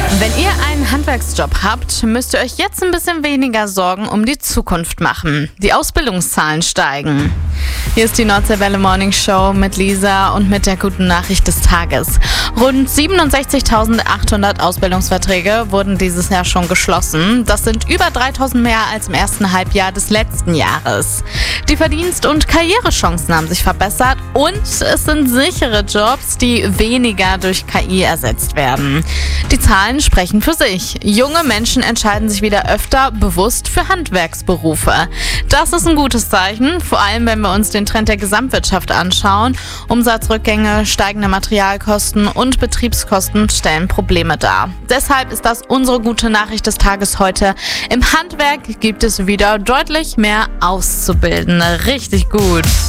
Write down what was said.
Wenn ihr einen Handwerksjob habt, müsst ihr euch jetzt ein bisschen weniger Sorgen um die Zukunft machen. Die Ausbildungszahlen steigen. Hier ist die Nordseewelle Morning Show mit Lisa und mit der guten Nachricht des Tages. Rund 67.800 Ausbildungsverträge wurden dieses Jahr schon geschlossen. Das sind über 3.000 mehr als im ersten Halbjahr des letzten Jahres. Die Verdienst- und Karrierechancen haben sich verbessert und es sind sichere Jobs, die weniger durch KI ersetzt werden. Die Zahlen sprechen für sich. Junge Menschen entscheiden sich wieder öfter bewusst für Handwerksberufe. Das ist ein gutes Zeichen, vor allem wenn wir uns den Trend der Gesamtwirtschaft anschauen. Umsatzrückgänge, steigende Materialkosten und Betriebskosten stellen Probleme dar. Deshalb ist das unsere gute Nachricht des Tages heute. Im Handwerk gibt es wieder deutlich mehr Auszubildende. Richtig gut.